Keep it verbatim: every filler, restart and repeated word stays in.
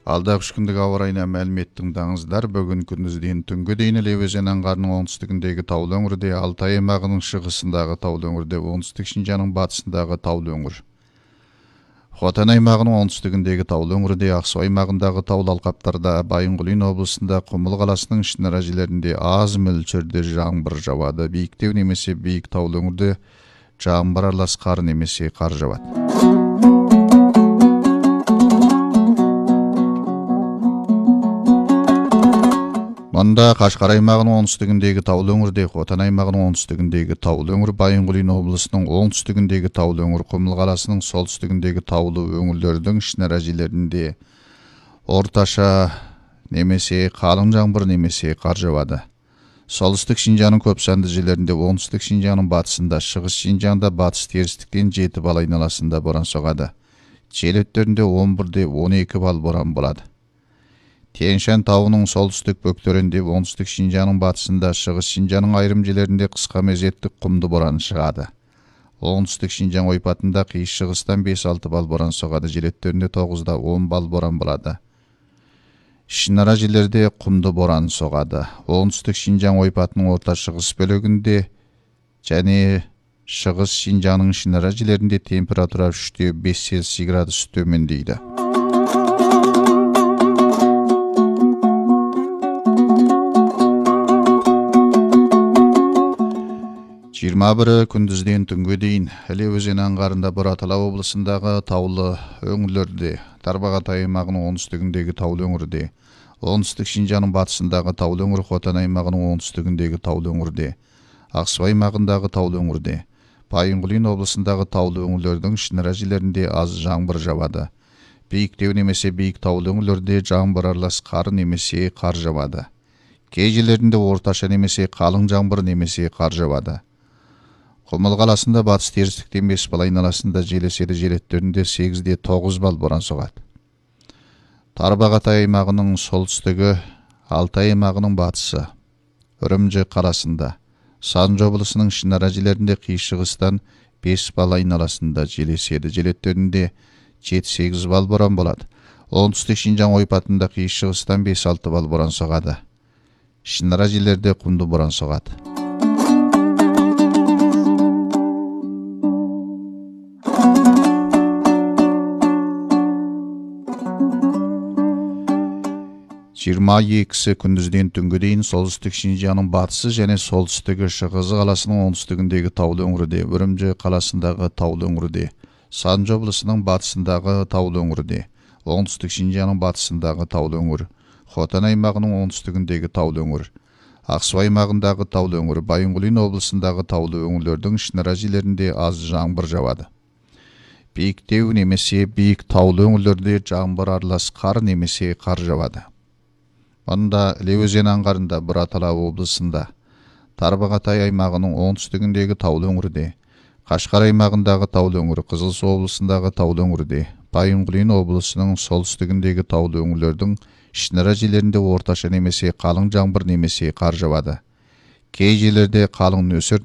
Алдағы үш күндік ауа райына мәлімет тыңдаңыздар. Бүгін күндізден түнгі дейін Іле өзені аңғарының оңтүстігіндегі таулы өңірде, Алтай аймағының шығысындағы таулы өңірде, оңтүстік Шинжаңның батысындағы таулы өңір, Хотан аймағының оңтүстігіндегі таулы өңірде, Ақсу аймағындағы таулы алқаптарда, Байынқұлин облысында, Құмыл қаласының ішінара жерлерінде аз мөлшерде жаңбыр жауады. Биіктеу немесе биік таулы өңірде жаңбыр аралас қар немесе қар жауады. Мұнда Қашқар аймағының оңтүстігіндегі таулы өңірде, Хотан аймағының оңтүстігіндегі таулы өңір, Байынқұлин облысының оңтүстігіндегі таулы өңір, Құмыл қаласының солтүстігіндегі таулы өңірлердің ішінара жерлерінде орташа немесе қалың жаңбыр немесе қар жауады. Солтүстік Шинжаңның көп санды жерлерінде, оңтүстік Шинжаңның батысында, шығыс Шинжаңда батыс терістіктен жеті бал айналасында боран соғады. Жел өттерінде он бірде он екі бал боран болады. Тянь-Шань тауының солтүстік бөктерінде, оңтүстік Шинжаңның батысында, шығыс Шинжаңның айрым жерлерінде қысқа мезеттік құмды боран шығады. Оңтүстік Шинжаң ойпатында қиыс шығыстан бес алты бал боран соғады. Жел өттерінде тоғызда он бал боран болады. Ішінара жерлерде құмды боран соғады. Оңтүстік Шинжаң ойпатының орта шығыс бөлігінде және шығыс Шинжаңның ішінара жерлерінде температура үште бес Цельсий градус төмендейді. жиырма бірі күндізден түнге дейін Іле өзені аңғарында Бұратала облысындағы таулы өңірлерде, Тарбағатай аймағының оңтүстігіндегі таулы өңірде, оңтүстік Шинжаңның батысындағы таулы өңір, Хотан аймағының оңтүстігіндегі таулы өңірде, Ақсу аймағындағы таулы өңірде, Байынқұлин облысындағы таулы өңірлердің ішінара жерлерінде аз жаңбыр жауады. Биіктеу немесе биік таулы өңірлерде жаңбыр аралас қар немесе қар жауады. Кей жерлерінде орташа немесе қалың жаңбыр немесе қар жауады. Құмыл қаласында батыс терістіктен бес бал айналасында жел еседі, жел өттерінде сегізде тоғыз бал боран соғады. Тарбағатай аймағының солтүстігі, Алтай аймағының батысы, Үрімжі қаласында, Санжы облысының ішінара жерлерінде қиыс шығыстан бес бал айналасында жел еседі, жел өттерінде жеті сегіз бал боран болады. Оңтүстік Шинжаң ойпатында қиыс шығыстан бес алты бал боран соғады. Ішінара жерлерде құмды боран соғады. жиырма екісі күндізден түнге дейін солтүстік Шинжаңның батысы және солтүстігі, шығысы қаласының оңтүстігіндегі таулы өңірде, Үрімжі қаласындағы таулы өңірде, Санжы облысының батысындағы таулы өңірде, оңтүстік Шинжаңның батысындағы таулы өңір, Хотан аймағының оңтүстігіндегі таулы өңір, Ақсу аймағындағы таулы өңір, Байынқұлин облысындағы таулы өңірлердің ішінара жерлерінде аз жаңбыр жауады. Биіктеу немесе биік таулы өңірлерде жаңбыр аралас қар немесе қар жауады. Мұнда Іле өзені аңғарында Бұратала облысында, Тарбағатай аймағының оңтүстігіндегі таулы өңірде, Қашқар аймағындағы таулы өңір, Қызылсу облысындағы таулы өңірде, Байынқұлин облысының солтүстігіндегі таулы өңірлердің ішінара жерлерінде орташа немесе қалың жаңбыр немесе қар жауады. Кей жерлерде қалың нөсер